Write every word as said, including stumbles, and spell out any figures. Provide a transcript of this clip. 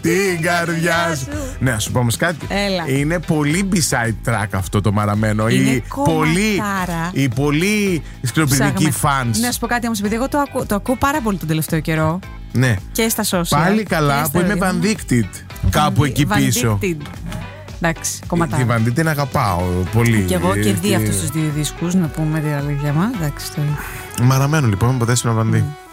την καρδιά σου. Ναι, να σου πω όμως κάτι. Έλα. Είναι πολύ B-side track αυτό το μαραμένο. Είναι οι πολύ, οι πολύ σκληροπυρηνικοί fans. Να σου πω κάτι όμως, επειδή εγώ το, ακού, το ακούω πάρα πολύ τον τελευταίο καιρό. Ναι. Και στα social. Πάλι καλά που είμαι Vandicted. Κάπου εκεί πίσω. Εντάξει, κομματάρα. Τη Vandicted την αγαπάω πολύ. Και εγώ και δει αυτούς τους δύο δίσκους, να πούμε την αλήθεια μα. Εντάξει, το... Μαραμένο λοιπόν, ποτέ να Vandicted.